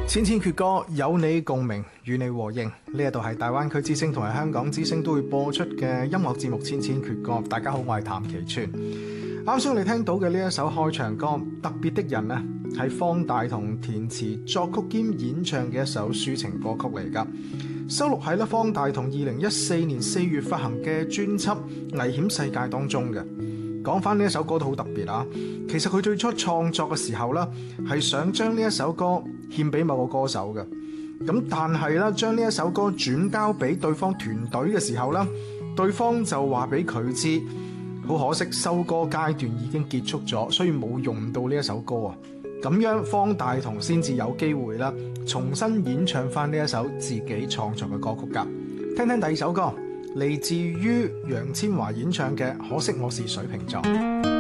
千千闕歌，有你共鳴，與你和應。呢一度係大灣區之聲同埋香港之聲都會播出嘅音樂節目《千千闕歌》。大家好，我係譚其川。啱先我哋聽到嘅呢一首開場歌《特別的人》呢，係方大同填詞作曲兼演唱嘅一首抒情歌曲嚟噶，收錄喺方大同2014年4月發行嘅專輯《危險世界》當中嘅。講翻呢一首歌都好特別啊！其實佢最初創作嘅時候呢，係想將呢一首歌獻俾某個歌手嘅。咁但係咧，將呢一首歌轉交俾對方團隊嘅時候呢，對方就話俾佢知，好可惜收歌階段已經結束咗，所以冇用到呢一首歌啊。咁樣方大同先至有機會啦，重新演唱翻呢一首自己創作嘅歌曲噶。聽聽第二首歌，嚟自於楊千嬅演唱嘅《可惜我是水瓶座》。